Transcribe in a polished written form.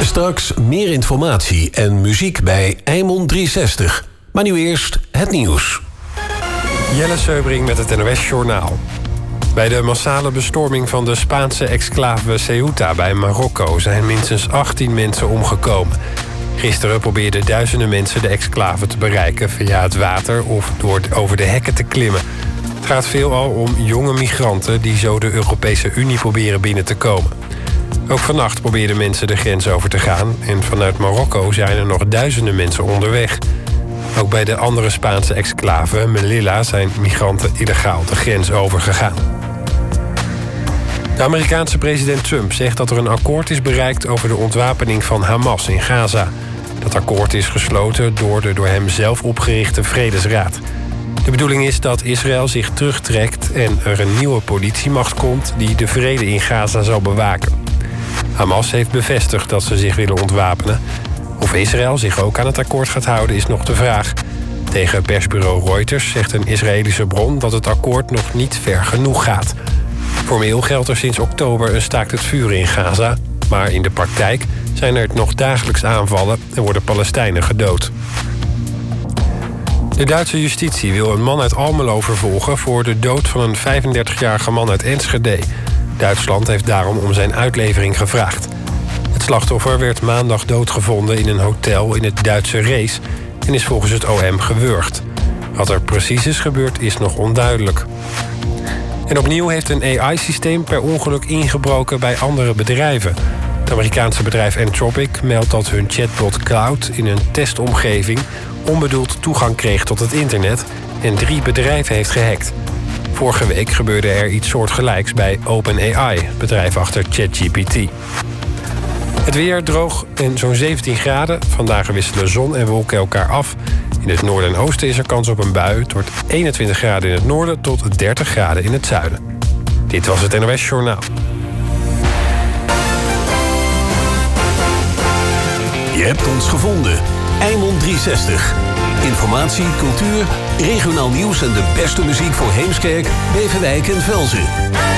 Straks meer informatie en muziek bij Eimond 360. Maar nu eerst het nieuws. Jelle Seubring met het NOS Journaal. Bij de massale bestorming van de Spaanse exclave Ceuta bij Marokko zijn minstens 18 mensen omgekomen. Gisteren probeerden duizenden mensen de exclave te bereiken via het water of door over de hekken te klimmen. Het gaat veelal om jonge migranten die zo de Europese Unie proberen binnen te komen. Ook vannacht probeerden mensen de grens over te gaan en vanuit Marokko zijn er nog duizenden mensen onderweg. Ook bij de andere Spaanse exclave, Melilla, zijn migranten illegaal de grens overgegaan. De Amerikaanse president Trump zegt dat er een akkoord is bereikt over de ontwapening van Hamas in Gaza. Dat akkoord is gesloten door de door hem zelf opgerichte Vredesraad. De bedoeling is dat Israël zich terugtrekt en er een nieuwe politiemacht komt die de vrede in Gaza zal bewaken. Hamas heeft bevestigd dat ze zich willen ontwapenen. Of Israël zich ook aan het akkoord gaat houden is nog de vraag. Tegen persbureau Reuters zegt een Israëlische bron dat het akkoord nog niet ver genoeg gaat. Formeel geldt er sinds oktober een staakt het vuren in Gaza, maar in de praktijk zijn er nog dagelijks aanvallen en worden Palestijnen gedood. De Duitse justitie wil een man uit Almelo vervolgen voor de dood van een 35-jarige man uit Enschede. Duitsland heeft daarom om zijn uitlevering gevraagd. Het slachtoffer werd maandag doodgevonden in een hotel in het Duitse Rees en is volgens het OM gewurgd. Wat er precies is gebeurd is nog onduidelijk. En opnieuw heeft een AI-systeem per ongeluk ingebroken bij andere bedrijven. Het Amerikaanse bedrijf Anthropic meldt dat hun chatbot Cloud in een testomgeving onbedoeld toegang kreeg tot het internet en 3 bedrijven heeft gehackt. Vorige week gebeurde er iets soortgelijks bij OpenAI, het bedrijf achter ChatGPT. Het weer droog en zo'n 17 graden. Vandaag wisselen zon en wolken elkaar af. In het noorden en oosten is er kans op een bui. Het wordt 21 graden in het noorden tot 30 graden in het zuiden. Dit was het NOS Journaal. Je hebt ons gevonden. Eimond 360. Informatie, cultuur, regionaal nieuws en de beste muziek voor Heemskerk, Beverwijk en Velzen.